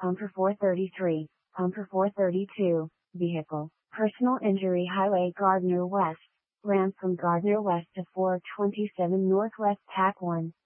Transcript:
Pumper 433, Pumper 432, Vehicle, Personal Injury Highway Gardner West, ramp from Gardner West to 427 Northwest Pac 1.